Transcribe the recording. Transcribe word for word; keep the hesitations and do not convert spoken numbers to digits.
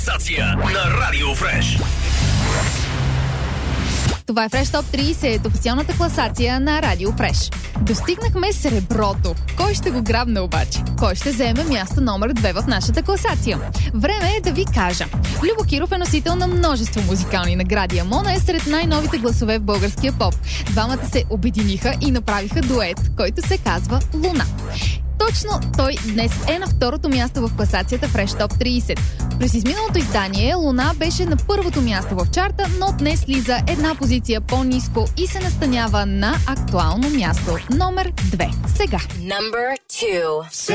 Стация на Радио Фреш. Това е Фреш Топ трийсет, официалната класация на Радио Фреш. Достигнахме среброто. Кой ще го грабне обаче? Кой ще вземе място номер две в нашата класация? Време е да ви кажа. Любо Киров е носител на множество музикални награди. Амона е сред най-новите гласове в българския поп. Двамата се обединиха и направиха дует, който се казва Луна. Точно той днес е на второто място в класацията Фреш Топ трийсет. През изминалото издание Луна беше на първото място в чарта, но днес слиза една позиция по-ниско и се настанява на актуално място номер две. Сега. Number two.